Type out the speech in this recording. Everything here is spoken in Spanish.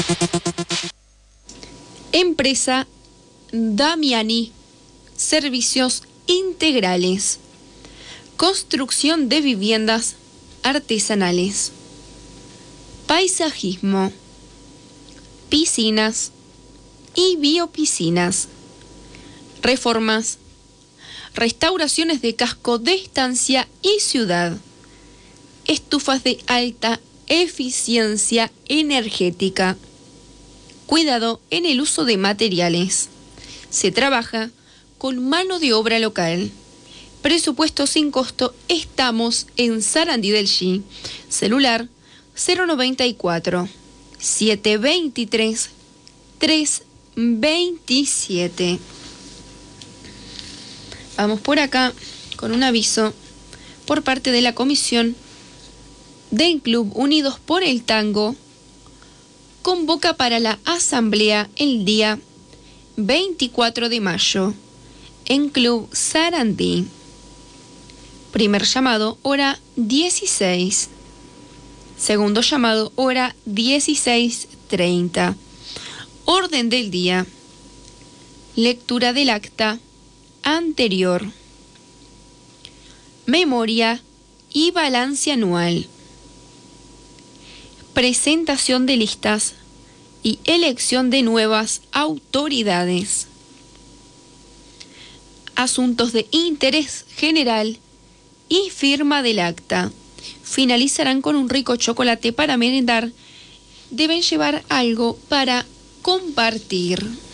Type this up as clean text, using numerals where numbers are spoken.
Empresa Damiani, servicios integrales, construcción de viviendas artesanales, paisajismo, piscinas y biopiscinas, reformas, restauraciones de casco de estancia y ciudad, estufas de alta eficiencia energética, cuidado en el uso de materiales. Se trabaja con mano de obra local. Presupuesto sin costo. Estamos en Sarandí del Chi. Celular 094 723 327. Vamos por acá con un aviso por parte de la comisión del Club Unidos por el Tango. Convoca para la asamblea el día 24 de mayo en Club Sarandí. Primer llamado, hora 16. Segundo llamado, hora 16:30. Orden del día. Lectura del acta anterior. Memoria y balance anual. Presentación de listas y elección de nuevas autoridades. Asuntos de interés general y firma del acta. Finalizarán con un rico chocolate para merendar. Deben llevar algo para compartir.